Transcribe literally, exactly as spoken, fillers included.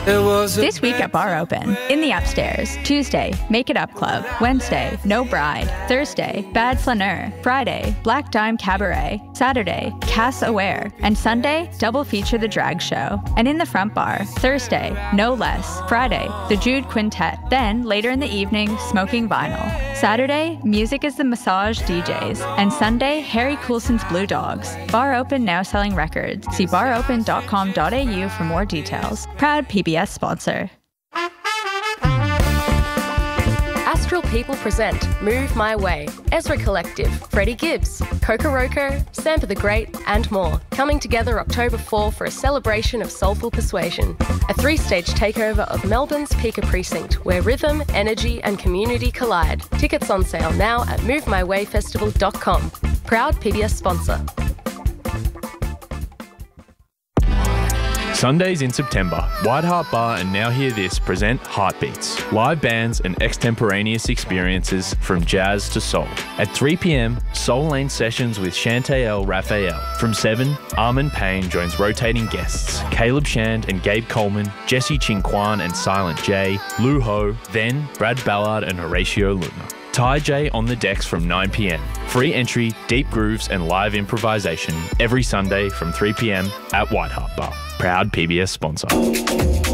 This week at Bar Open, in the upstairs, Tuesday, Make It Up Club, Wednesday, No Bride, Thursday, Bad Flaneur, Friday, Black Dime Cabaret, Saturday, Cass Aware, and Sunday, double feature The Drag Show. And in the front bar, Thursday, No Less, Friday, The Jude Quintet, then later in the evening, Smoking Vinyl. Saturday, Music is the Massage D Js, and Sunday, Harry Coulson's Blue Dogs. Bar Open now selling records. See bar open dot com dot a u for more details. Proud P B S sponsor. Astral People present Move My Way, Ezra Collective, Freddie Gibbs, Coco Roco, Sampa the Great, and more, coming together October fourth for a celebration of soulful persuasion. A three-stage takeover of Melbourne's Pika Precinct, where rhythm, energy and community collide. Tickets on sale now at move my way festival dot com. Proud P B S sponsor. Sundays in September, White Hart Bar and Now Hear This present Heartbeats, live bands and extemporaneous experiences from jazz to soul. At three p m, Soul Lane sessions with Chantael Raphael. From seven, Armin Payne joins rotating guests, Caleb Shand and Gabe Coleman, Jesse Chinquan and Silent J, Lou Ho, then Brad Ballard and Horatio Luna. Ty J on the decks from nine p m. Free entry, deep grooves and live improvisation every Sunday from three p m at White Hart Bar. Proud P B S sponsor.